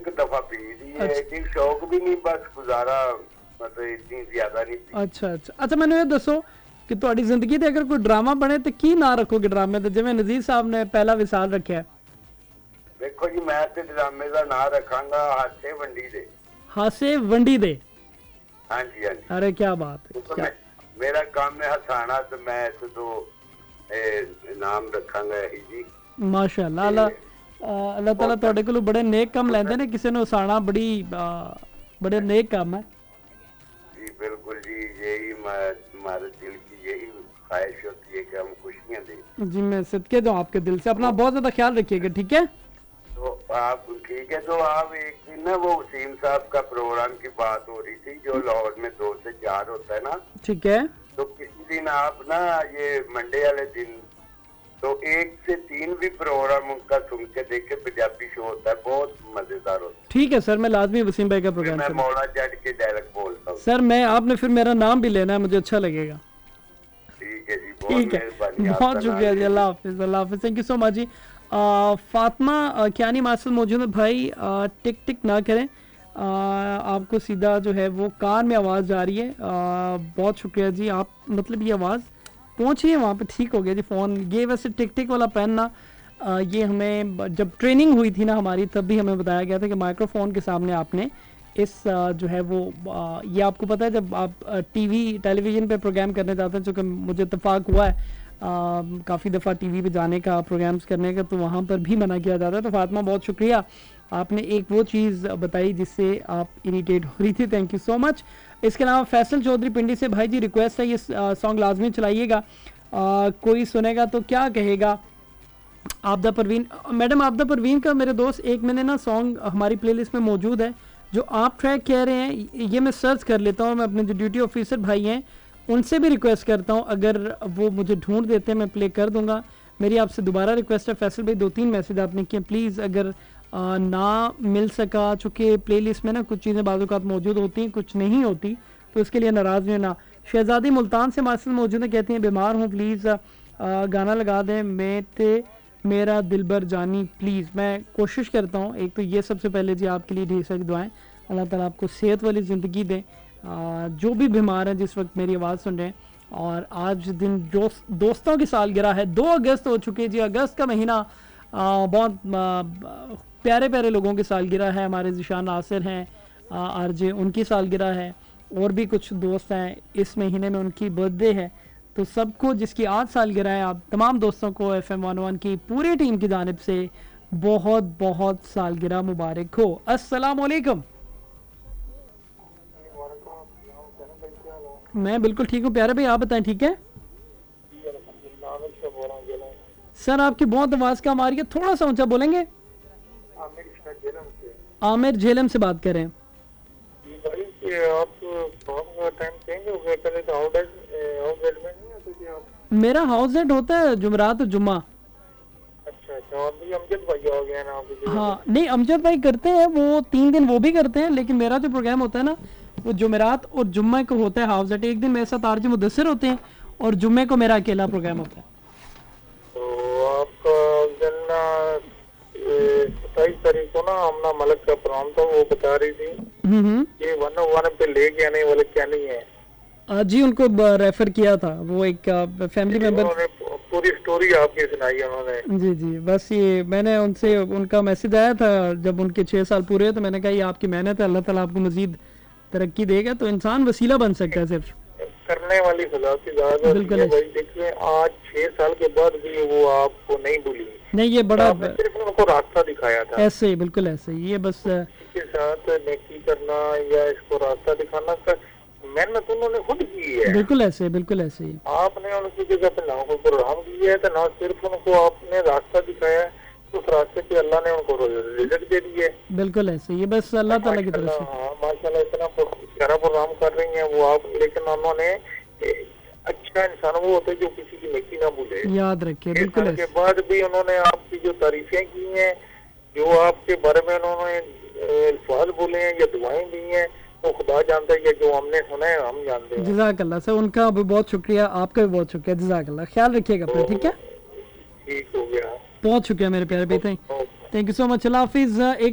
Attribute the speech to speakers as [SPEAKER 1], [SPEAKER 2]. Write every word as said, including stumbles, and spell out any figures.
[SPEAKER 1] एक दफा पी ली है।
[SPEAKER 2] अच्छा।
[SPEAKER 1] कि शौक भी नहीं, बस गुजारा मतलब इतनी ज्यादा नहीं पी।
[SPEAKER 2] अच्छा अच्छा अच्छा मैंने ये दसो कि ਤੁਹਾਡੀ ਜ਼ਿੰਦਗੀ ਤੇ ਅਗਰ ਕੋਈ ਡਰਾਮਾ ਬਣੇ ਤੇ ਕੀ ਨਾਂ ਰੱਖੋਗੇ ਡਰਾਮੇ ਤੇ, ਜਿਵੇਂ ਨਜ਼ੀਰ ਸਾਹਿਬ ਨੇ ਪਹਿਲਾ ਵਿਸਾਲ ਰੱਖਿਆ ਹੈ।
[SPEAKER 1] ਦੇਖੋ ਜੀ ਮੈਂ ਤੇ ਡਰਾਮੇ ਦਾ ਨਾਂ ਰੱਖਾਂਗਾ ਹਾਸੇ ਵੰਡੀ ਦੇ।
[SPEAKER 2] ਹਾਸੇ ਵੰਡੀ ਦੇ।
[SPEAKER 1] ਹਾਂਜੀ ਹਾਂਜੀ।
[SPEAKER 2] अरे क्या बात है,
[SPEAKER 1] तो
[SPEAKER 2] क्या
[SPEAKER 1] मैं- मेरा काम है हसाना, तो मैं इस तो ए, नाम रखांगा यही जी।
[SPEAKER 2] ਮਾਸ਼ਾਅੱਲਾ। ਅੱਲਾ ਅ, ਅੱਲਾਹ ਤਾਲਾ ਤੁਹਾਡੇ ਕੋਲੋਂ ਬੜੇ ਨੇਕ ਕੰਮ ਲੈਂਦੇ ਨੇ, ਕਿਸੇ ਨੂੰ ਹਸਾਣਾ ਬੜੀ ਅ, ਬੜੇ ਨੇਕ ਕੰਮ ਹੈ।
[SPEAKER 1] जी बिल्कुल जी, यही मैं- हमारे दिल की यही ख्वाहिश होती है कि हम खुशियाँ दें।
[SPEAKER 2] जी मैं सदके दूं आपके दिल से। अपना बहुत ज़्यादा ख्याल रखिएगा, ठीक है।
[SPEAKER 1] तो आप ठीक है, तो आप एक दिन ना वो वसीम साहब का प्रोग्राम की बात हो रही थी जो लाहौर में दो से चार होता है ना,
[SPEAKER 2] ठीक है।
[SPEAKER 1] तो किसी दिन आप ना ये मंडे वाले दिन तो एक से तीन भी प्रोग्राम उनका सुन के देखे, पंजाबी शो होता है, बहुत मजेदार होता है।
[SPEAKER 2] ठीक है सर, मैं लाजमी वसीम भाई का
[SPEAKER 1] फिर
[SPEAKER 2] प्रोग्राम
[SPEAKER 1] मैं
[SPEAKER 2] सुनूं।
[SPEAKER 1] मौला जट के डायरेक्ट बोलता हूँ।
[SPEAKER 2] सर मैं आपने फिर मेरा नाम भी लेना है, मुझे अच्छा लगेगा।
[SPEAKER 1] ठीक है जी, बहुत
[SPEAKER 2] ठीक है,
[SPEAKER 1] मेहरबानी।
[SPEAKER 2] बहुत
[SPEAKER 1] आपका
[SPEAKER 2] शुक्रिया
[SPEAKER 1] नाम
[SPEAKER 2] जी। अल्लाह हाफिज़, अल्लाह हाफिज़, थैंक यू सो मच जी। आ, फातिमा आ, क्यानी मासल मौजूद है भाई। आ, टिक टिक ना करें, आ, आपको सीधा जो है वो कान में आवाज़ जा रही है। आ, बहुत शुक्रिया जी। आप मतलब ये आवाज़ पहुँची है वहाँ पे, ठीक हो गया जी फ़ोन। ये वैसे टिक टिक वाला पेन ना आ, ये हमें ब- जब ट्रेनिंग हुई थी ना हमारी, तब भी हमें बताया गया था कि माइक्रोफोन के सामने आपने इस आ, जो है वो आ, ये आपको पता है जब आप टीवी टेलीविज़न पे प्रोग्राम करने जाते हैं, चूँकि मुझे इत्तेफाक हुआ है काफ़ी दफ़ा टीवी पे जाने का, प्रोग्राम्स करने का, तो वहाँ पर भी मना किया जाता है। तो फातिमा बहुत शुक्रिया, आपने एक वो चीज़ बताई जिससे आप इरिटेट हो रही थी, थैंक यू सो मच। इसके अलावा फैसल चौधरी पिंडी से, भाई जी रिक्वेस्ट है ये सॉन्ग लाजमी चलाइएगा, आ, कोई सुनेगा तो क्या कहेगा। आपदा परवीन, मैडम आपदा परवीन का मेरे दोस्त एक मैंने ना सॉन्ग हमारी प्लेलिस्ट में मौजूद है, जो आप ट्रैक कह रहे हैं ये मैं सर्च कर लेता हूँ। मैं अपने जो ड्यूटी ऑफिसर भाई हैं उनसे भी रिक्वेस्ट करता हूँ, अगर वो मुझे ढूंढ देते हैं मैं प्ले कर दूंगा। मेरी आपसे दोबारा रिक्वेस्ट है फैसल भाई, दो तीन मैसेज आपने किए, प्लीज़ अगर आ, ना मिल सका, चूँकि प्लेलिस्ट में ना कुछ चीज़ें बाज़ मौजूद होती हैं, कुछ नहीं होती, तो इसके लिए नाराज़ नहीं होना। शहजादी मुल्तान से मासल मौजूद है, कहती हैं बीमार हूँ, प्लीज़ गाना लगा दें मैं ते मेरा दिलबर जानी प्लीज़। मैं कोशिश करता हूँ। एक तो ये सबसे पहले जी आपके लिए ढेर सारी दुआएं, अल्लाह ताला आपको सेहत वाली ज़िंदगी दें। आ, जो भी बीमार हैं जिस वक्त मेरी आवाज़ सुन रहे हैं, और आज दिन जो दोस्तों की सालगिरह है, दो अगस्त हो चुके जी, अगस्त का महीना आ, बहुत आ, प्यारे प्यारे लोगों की सालगिरह है। हमारे ज़िशान नासिर हैं आरजे, उनकी सालगिरह है, और भी कुछ दोस्त हैं इस महीने में उनकी बर्थडे है। तो सबको जिसकी आज सालगिरह है, आप तमाम दोस्तों को एफ एम वन वन की पूरी टीम की जानिब से बहुत बहुत सालगिरह मुबारक हो। अस्सलाम वालेकुम। मैं बिल्कुल ठीक हूँ प्यारे भाई, आप बताएं ठीक है। सर आपकी बहुत आवाज़ कम आ रही है, थोड़ा सा ऊंचा बोलेंगे। आमिर झेलम से बात करें। मेरा हाउस रेट होता है जुमरात और जुम्मा।
[SPEAKER 3] अच्छा अच्छा, अभी अमजद भाई आ गया ना अभी।
[SPEAKER 2] हाँ नहीं, अमजद भाई करते हैं वो तीन दिन, वो भी करते हैं, लेकिन मेरा जो प्रोग्राम होता है ना वो जुमेरात और जुम्मे को होता है हाउस रेट। एक दिन मेरे साथ आरजे मुदस्सिर होते हैं और जुम्मे को मेरा अकेला प्रोग्राम होता है।
[SPEAKER 3] तो आपका जन्ना सताईस तारीख को ना अमना मलक का प्रोग्राम था, वो बता रही थी
[SPEAKER 2] हम्म
[SPEAKER 3] ये वन वन पे लेके आने वाले क्या नहीं है।
[SPEAKER 2] आ, जी उनको रेफर किया था, वो एक फैमिली मेंबर,
[SPEAKER 3] उन्होंने पूरी स्टोरी आपकी सुनाई है उन्होंने।
[SPEAKER 2] जी जी बस ये मैंने उनसे, उनका मैसेज आया था जब उनके छः साल पूरे हुए, तो मैंने कहा ये आपकी मेहनत है, अल्लाह ताला आपको मजीद तरक्की देगा। तो इंसान वसीला बन सकता है सिर्फ
[SPEAKER 3] करने वाली खुदा की ज़ात है
[SPEAKER 2] बिल्कुल।
[SPEAKER 3] भाई। देखिए आज छह साल के बाद भी वो आपको नहीं भूली।
[SPEAKER 2] नहीं ये बड़ा
[SPEAKER 3] आपने सिर्फ उनको रास्ता दिखाया था।
[SPEAKER 2] ऐसे ही, बिल्कुल ऐसे ही, ये बस
[SPEAKER 3] इसके साथ नेकी करना या इसको रास्ता दिखाना का मेहनत उन्होंने खुद की है।
[SPEAKER 2] बिल्कुल ऐसे, बिल्कुल ऐसे ही।
[SPEAKER 3] आपने उनकी जगह पे ना कोई प्रोग्राम किया है, तो ना सिर्फ उनको आपने रास्ता दिखाया है, उस रास्ते पे अल्लाह ने उनको रिजल्ट दे दिए।
[SPEAKER 2] बिल्कुल ऐसे, ये बस अल्लाह ताला की तरफ से।
[SPEAKER 3] हाँ माशाल्लाह, इतना प्यारा प्रोग्राम कर रही हैं वो आप, लेकिन उन्होंने अच्छा इंसान वो होता है जो किसी की नेकी ना भूले,
[SPEAKER 2] याद रखिए। बिल्कुल
[SPEAKER 3] के बाद भी उन्होंने आपकी जो तारीफें की हैं, जो आपके बारे में उन्होंने अल्फाज बोले हैं या दुआएं दी हैं, वो खुदा जानता है कि जो हमने सुना है हम जानते हैं।
[SPEAKER 2] जज़ाकल्लाह सर, उनका भी बहुत शुक्रिया, आपका भी बहुत शुक्रिया, जज़ाकल्लाह। ख्याल रखिएगा अपना, ठीक है।
[SPEAKER 3] ठीक हो गया,
[SPEAKER 2] बहुत शुक्रिया मेरे प्यारे भाई, थैंक यू सो मच, अल्लाह हाफिज़। एक